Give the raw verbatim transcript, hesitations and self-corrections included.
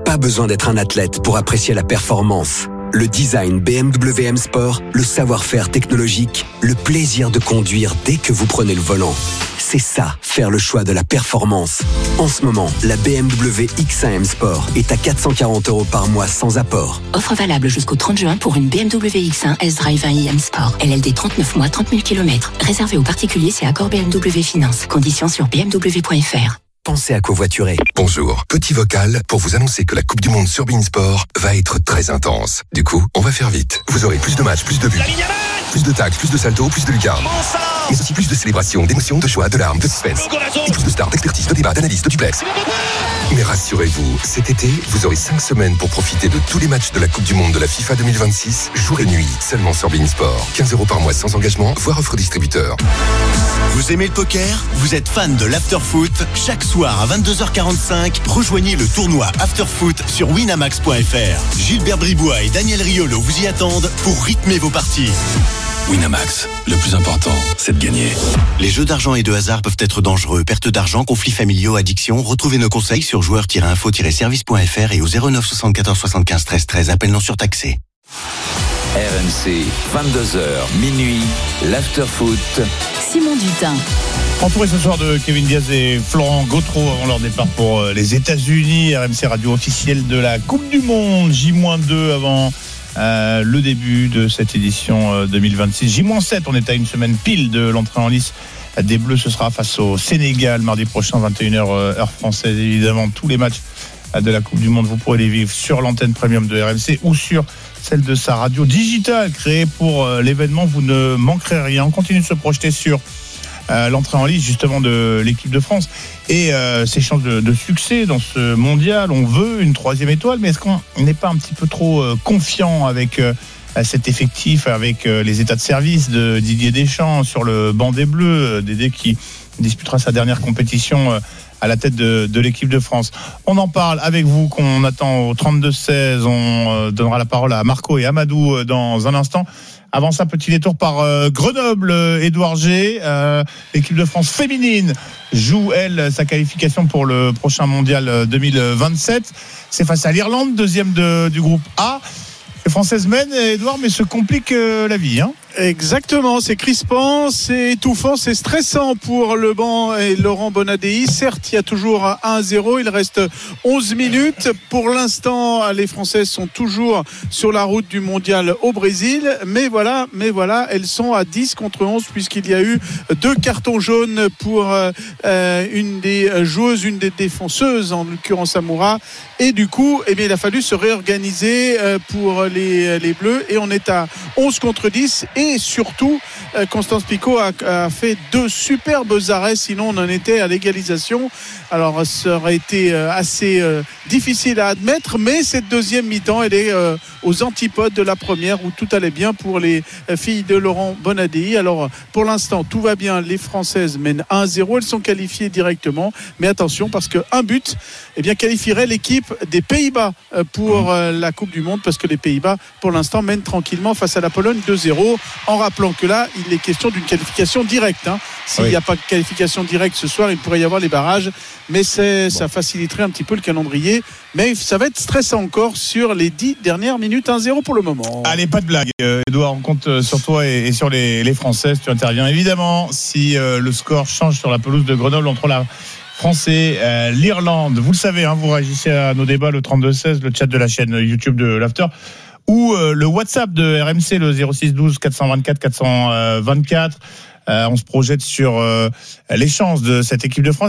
Pas besoin d'être un athlète pour apprécier la performance. Le design B M W M Sport, le savoir-faire technologique, le plaisir de conduire dès que vous prenez le volant. C'est ça, faire le choix de la performance. En ce moment, la B M W X un M Sport est à quatre cent quarante euros par mois sans apport. Offre valable jusqu'au trente juin pour une B M W X un S-Drive un i M Sport. L L D trente-neuf mois, trente mille kilomètres. Réservé aux particuliers, c'est accord B M W Finance. Conditions sur b m w point f r. Pensez à covoiturer. Bonjour, petit vocal pour vous annoncer que la Coupe du Monde sur beIN Sport va être très intense. Du coup, on va faire vite. Vous aurez plus de matchs, plus de buts, plus de tags, plus de saltos, plus de lucarnes. Mais aussi plus de célébrations, d'émotions, de choix, de larmes, de suspense. Et plus de stars, d'expertise, de débats, d'analyse, de duplex. Mais rassurez-vous, cet été, vous aurez cinq semaines pour profiter de tous les matchs de la Coupe du Monde de la FIFA deux mille vingt-six, jour et nuit, seulement sur beIN Sport. quinze euros par mois sans engagement, voire offre distributeur. Vous aimez le poker ? Vous êtes fan de l'afterfoot ? Chaque soir à vingt-deux heures quarante-cinq, rejoignez le tournoi Afterfoot sur winamax point f r. Gilbert Bribois et Daniel Riolo vous y attendent pour rythmer vos parties. Winamax, le plus important, c'est de gagner. Les jeux d'argent et de hasard peuvent être dangereux. Perte d'argent, conflits familiaux, addiction. Retrouvez nos conseils sur joueurs tiret info tiret service point f r et au zéro neuf soixante-quatorze soixante-quinze treize treize. Appel non surtaxé. R M C, vingt-deux heures, minuit, l'afterfoot. Simon Dutin. Entouré ce soir de Kevin Diaz et Florent Gautreau avant leur départ pour les États-Unis. R M C radio officielle de la Coupe du Monde. J deux avant euh, le début de cette édition euh, deux mille vingt-six. J sept, on est à une semaine pile de l'entrée en lice des Bleus. Ce sera face au Sénégal mardi prochain, vingt et une heures euh, heure française. Évidemment, tous les matchs de la Coupe du Monde, vous pourrez les vivre sur l'antenne premium de R M C ou sur celle de sa radio digitale créée pour euh, l'événement. Vous ne manquerez rien. On continue de se projeter sur euh, l'entrée en lice justement de l'équipe de France et euh, ses chances de, de succès dans ce mondial. On veut une troisième étoile, mais est-ce qu'on n'est pas un petit peu trop euh, confiant avec euh, cet effectif, avec euh, les états de service de Didier Deschamps sur le banc des Bleus, euh, Dédé qui disputera sa dernière compétition euh, à la tête de, de l'équipe de France. On en parle avec vous, qu'on attend au trente-deux seize. On euh, donnera la parole à Marco et Amadou euh, dans un instant. Avant ça, petit détour par euh, Grenoble, euh, Édouard G. Euh, l'équipe de France féminine joue, elle, sa qualification pour le prochain mondial deux mille vingt-sept. C'est face à l'Irlande, deuxième de, du groupe A. Les Françaises mènent, Édouard, mais se compliquent euh, la vie, hein. Exactement, c'est crispant, c'est étouffant, c'est stressant pour le banc et Laurent Bonadei. Certes, il y a toujours un à zéro, il reste onze minutes. Pour l'instant, les Françaises sont toujours sur la route du mondial au Brésil. Mais voilà, mais voilà, elles sont à dix contre onze puisqu'il y a eu deux cartons jaunes pour euh, une des joueuses, une des défenseuses, en l'occurrence Amoura. Et du coup, eh bien, il a fallu se réorganiser pour les, les Bleus. Et on est à onze contre dix. Et surtout, Constance Picot a, a fait deux superbes arrêts, sinon on en était à l'égalisation. Alors ça aurait été assez euh, difficile à admettre, mais cette deuxième mi-temps, elle est euh, aux antipodes de la première où tout allait bien pour les filles de Laurent Bonadei. Alors pour l'instant, tout va bien, les Françaises mènent un à zéro, elles sont qualifiées directement, mais attention parce qu'un but eh bien, qualifierait l'équipe des Pays-Bas pour euh, la Coupe du Monde, parce que les Pays-Bas pour l'instant mènent tranquillement face à la Pologne deux à zéro, en rappelant que là, il est question d'une qualification directe. Hein. S'il n'y oui. a pas de qualification directe ce soir, il pourrait y avoir les barrages, mais c'est, ça faciliterait un petit peu le calendrier. Mais ça va être stressant encore sur les dix dernières minutes, un à zéro pour le moment. Allez, pas de blague, euh, Edouard, on compte sur toi et, et sur les, les Françaises. Tu interviens évidemment si euh, le score change sur la pelouse de Grenoble entre la France et euh, l'Irlande. Vous le savez, hein, vous réagissez à nos débats, le trente-deux seize, le chat de la chaîne YouTube de l'After, ou euh, le WhatsApp de R M C, le zéro six douze quatre cent vingt-quatre quatre cent vingt-quatre. Euh, on se projette sur euh, les chances de cette équipe de France.